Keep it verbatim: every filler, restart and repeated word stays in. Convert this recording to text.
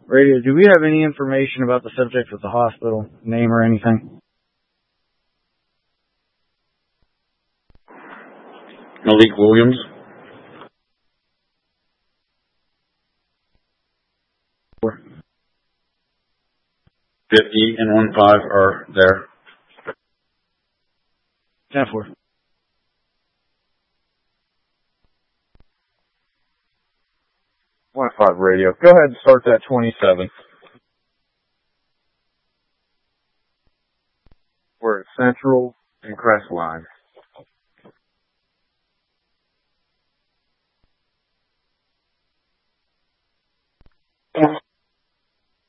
Radio, do we have any information about the subject of the hospital, name or anything? Malik Williams. Four. fifty and one five are there. ten four. one five radio. Go ahead and start that twenty-seven. We're at Central and Crestline.